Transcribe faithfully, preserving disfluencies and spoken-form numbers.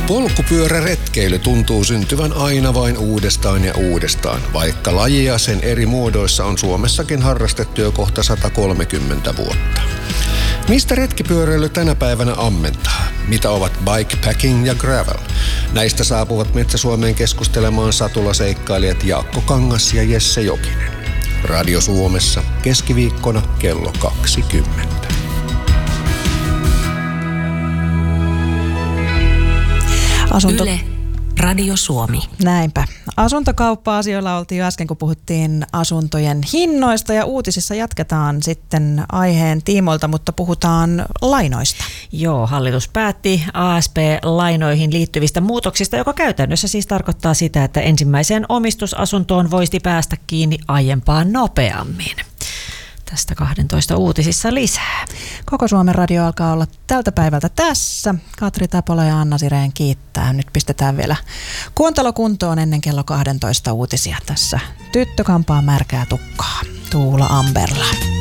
Polkupyöräretkeily tuntuu syntyvän aina vain uudestaan ja uudestaan, vaikka lajia sen eri muodoissa on Suomessakin harrastettu jo kohta sata kolmekymmentä vuotta. Mistä retkipyöräily tänä päivänä ammentaa? Mitä ovat bikepacking ja gravel? Näistä saapuvat Metsä-Suomeen keskustelemaan satulaseikkailijat Jaakko Kangas ja Jesse Jokinen. Radio Suomessa keskiviikkona kello kaksikymmentä. Asunto... Yle, Radio Suomi. Näinpä. Asuntokauppa-asioilla oltiin jo äsken, kun puhuttiin asuntojen hinnoista, ja uutisissa jatketaan sitten aiheen tiimoilta, mutta puhutaan lainoista. Joo, hallitus päätti A S P-lainoihin liittyvistä muutoksista, joka käytännössä siis tarkoittaa sitä, että ensimmäiseen omistusasuntoon voisi päästä kiinni aiempaa nopeammin. Tästä kahdentoista uutisissa lisää. Koko Suomen radio alkaa olla tältä päivältä tässä. Katri Tapola ja Anna Sireen kiittää. Nyt pistetään vielä kuontalo kuntoon ennen kello kahdentoista uutisia tässä. Tyttö kampaa märkää tukkaa. Tuula Amberla.